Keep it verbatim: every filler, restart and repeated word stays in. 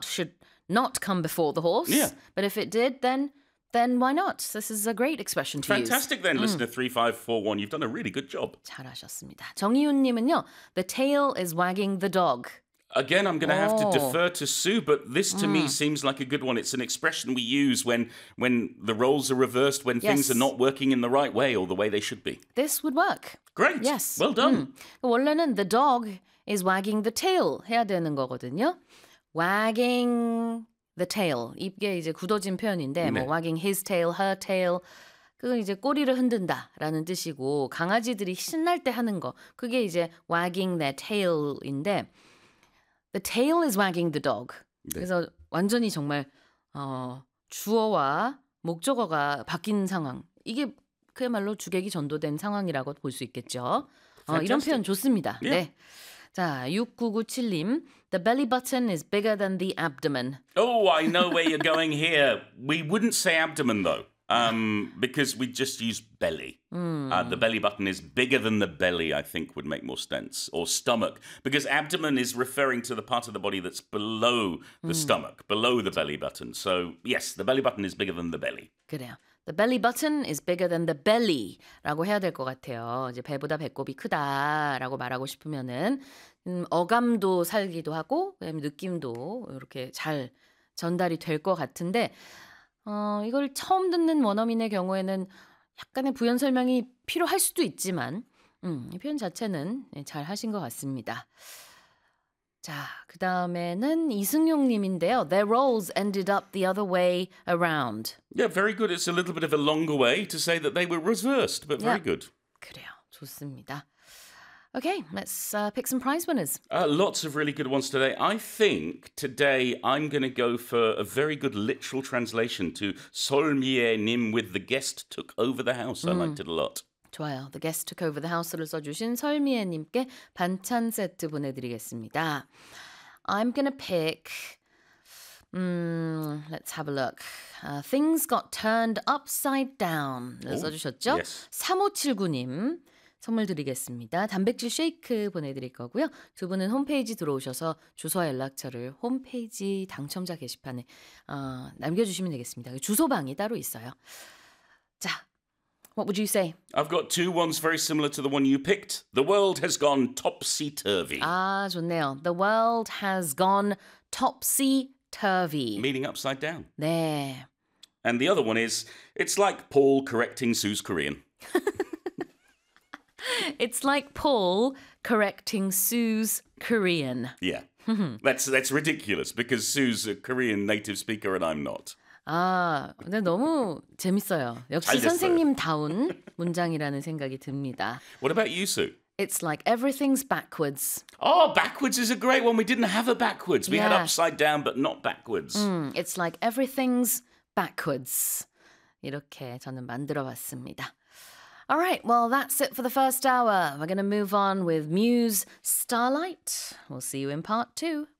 should not come before the horse. Yeah. But if it did, then then why not? This is a great expression to use. Fantastic then, listener three five four one. You've done a really good job. 잘하셨습니다. 정희훈님은요. The tail is wagging the dog. Again, I'm going to have to Oh. defer to Sue, but this to me seems like a good one. It's an expression we use when when the roles are reversed, when things Yes. are not working in the right way or the way they should be. This would work. Great. Yes. Well done. 음. 원래는 the dog is wagging the tail 해야 되는 거거든요. wagging the tail. 이게 이제 굳어진 표현인데 뭐 네. wagging his tail, her tail. 그건 이제 꼬리를 흔든다라는 뜻이고 강아지들이 신날 때 하는 거. 그게 이제 wagging their tail인데 the tail is wagging the dog. 네. 그래서 완전히 정말 어, 주어와 목적어가 바뀐 상황. 이게 그야말로 주객이 전도된 상황이라고 볼 수 있겠죠. 어, 이런 표현 좋습니다. Yeah. 네. 자, 육구구칠님. The belly button is bigger than the abdomen. Oh, I know where you're going here. We wouldn't say abdomen, though, um, because we just use belly. Uh, the belly button is bigger than the belly, I think, would make more sense. Or stomach, because abdomen is referring to the part of the body that's below the stomach, below the belly button. So, yes, the belly button is bigger than the belly. 그래요. The belly button is bigger than the belly라고 해야 될 것 같아요. 이제 배보다 배꼽이 크다라고 말하고 싶으면은 음, 어감도 살기도 하고 그다음에 느낌도 이렇게 잘 전달이 될 것 같은데 어, 이걸 처음 듣는 원어민의 경우에는 약간의 부연 설명이 필요할 수도 있지만 음, 이 표현 자체는 잘 하신 것 같습니다. 자, 그 다음에는 이승용 님인데요. Their roles ended up the other way around. Yeah, very good. It's a little bit of a longer way to say that they were reversed, but very Yeah. good. 그래요. 좋습니다. Okay, let's uh, pick some prize winners. Uh, lots of really good ones today. I think today I'm going to go for a very good literal translation to 솔미에 님 with the guest took over the house. I liked it a lot. 좋아요. The guest took over the house를 써주신 설미애님께 반찬 세트 보내드리겠습니다. I'm gonna pick. Um, let's have a look. Uh, things got turned upside down. 써주셨죠? yes. 삼오칠구님 선물 드리겠습니다. 단백질 쉐이크 보내드릴 거고요. 두 분은 홈페이지 들어오셔서 주소와 연락처를 홈페이지 당첨자 게시판에 어, 남겨주시면 되겠습니다. 주소방이 따로 있어요. 자. What would you say? I've got two ones very similar to the one you picked. The world has gone topsy-turvy. 아, 좋네요. The world has gone topsy-turvy. Meaning upside down. 네. And the other one is, it's like Paul correcting Sue's Korean. It's like Paul correcting Sue's Korean. Yeah. that's that's ridiculous because Sue's a Korean native speaker and I'm not. 아, 근데 너무 재밌어요. 역시 잘 됐어요. 선생님다운 문장이라는 생각이 듭니다. What about you, Sue? It's like everything's backwards. Oh, backwards is a great one. We didn't have a backwards. We had Yeah. upside down, but not backwards. 음, it's like everything's backwards. 이렇게 저는 만들어봤습니다. All right, well, that's it for the first hour. We're going to move on with Muse Starlight. We'll see you in part two.